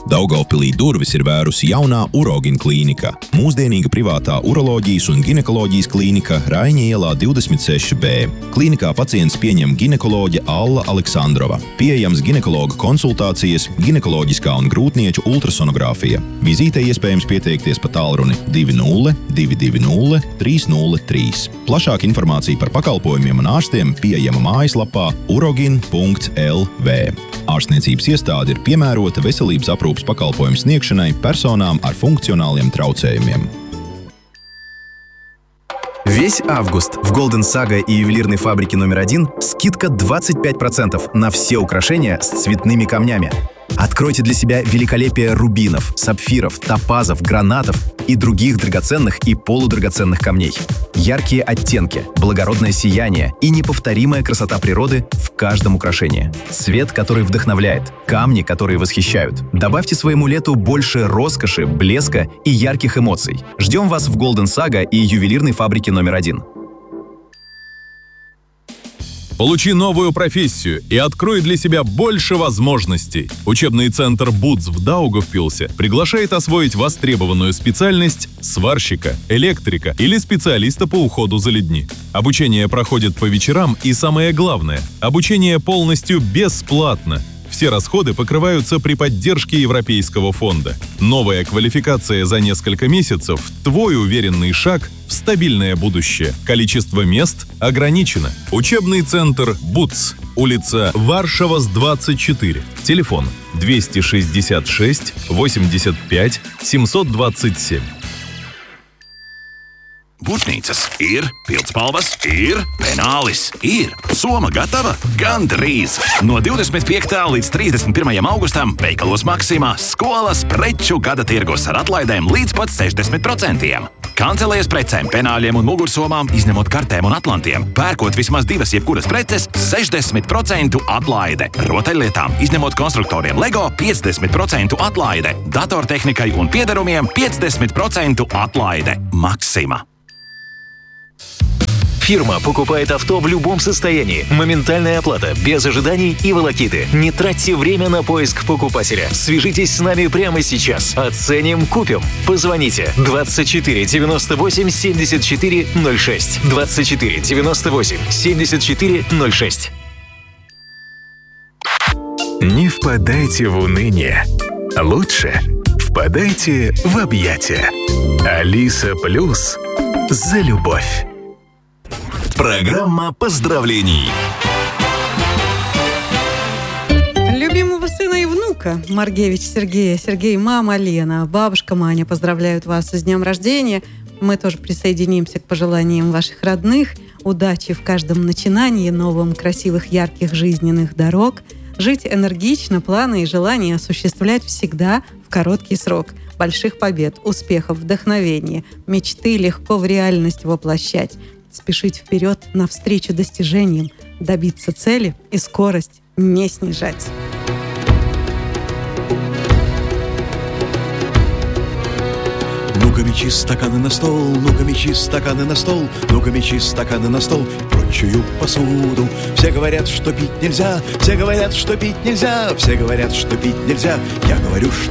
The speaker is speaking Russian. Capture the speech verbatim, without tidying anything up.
Daugavpilī durvis ir vērusi jaunā Urogin klīnika, mūsdienīga privātā uroloģijas un ginekoloģijas klīnika Raiņa ielā divdesmit seši B. Klīnikā pacients pieņem ginekoloģe Alla Aleksandrova. Pieejams ginekologa konsultācijas, ginekoloģiskā un grūtnieču ultrasonogrāfija. Vizītei iespējams pieteikties pa tālruni divi nulle divi divi nulle trīs nulle trīs. Plašāka informācija par pakalpojumiem un ārstiem pieejama mājaslapā urogin punkts l v. Ārstniecības iestāde ir piemērota veselības aprūpes pakalpojumu sniegšanai personām ar функциональным трауцеями. Весь август в Golden Saga и ювелирной фабрике номер один скидка двадцать пять процентов на все украшения с цветными камнями. Откройте для себя великолепие рубинов, сапфиров, топазов, гранатов и других драгоценных и полудрагоценных камней. Яркие оттенки, благородное сияние и неповторимая красота природы в каждом украшении. Цвет, который вдохновляет, камни, которые восхищают. Добавьте своему лету больше роскоши, блеска и ярких эмоций. Ждем вас в Golden Saga и ювелирной фабрике номер один. Получи новую профессию и открой для себя больше возможностей. Учебный центр БУЦ в Даугавпилсе приглашает освоить востребованную специальность сварщика, электрика или специалиста по уходу за людьми. Обучение проходит по вечерам и, самое главное, обучение полностью бесплатно. Все расходы покрываются при поддержке Европейского фонда. Новая квалификация за несколько месяцев – твой уверенный шаг в стабильное будущее. Количество мест ограничено. Учебный центр БУЦ. Улица Варшавас, двадцать четыре. Телефон двести шестьдесят шесть восемьдесят пять семьсот двадцать семь. Būtnīcas ir, pildspalvas ir, penālis ir, soma gatava gandrīz. No divdesmit piektā līdz trīsdesmit pirmajam augustam veikalos Maksimā skolas preču gada tirgus ar atlaidēm līdz pat sešdesmit procentiem. Kancelējas precēm, penāļiem un mugursomām, izņemot kartēm un atlantiem. Pērkot vismaz divas jebkuras preces, sešdesmit procentu atlaide. Rotaļlietām, izņemot konstruktoriem Lego, piecdesmit procentu atlaide. Datortehnikai un piederumiem piecdesmit procentu atlaide. Maksima. Фирма покупает авто в любом состоянии. Моментальная оплата, без ожиданий и волокиты. Не тратьте время на поиск покупателя. Свяжитесь с нами прямо сейчас. Оценим, купим. Позвоните двадцать четыре девяносто восемь семьдесят четыре ноль шесть. двадцать четыре девяносто восемь семьдесят четыре ноль шесть. Не впадайте в уныние. Лучше впадайте в объятия. Алиса Плюс за любовь. Программа поздравлений. Любимого сына и внука Маргевич Сергея, Сергей, мама Лена, бабушка Маня поздравляют вас с днем рождения. Мы тоже присоединимся к пожеланиям ваших родных. Удачи в каждом начинании, новым, красивых, ярких жизненных дорог. Жить энергично, планы и желания осуществлять всегда в короткий срок. Больших побед, успехов, вдохновения, мечты легко в реальность воплощать. Спешить вперед навстречу достижениям, добиться цели и скорость не снижать. Ну-ка мечи стаканы на стол, ну-ка мечи стаканы на стол, ну-ка мечи стаканы на стол, прочую посуду. Все говорят, что пить нельзя, все говорят, что пить нельзя, все говорят, что пить нельзя. Я говорю, что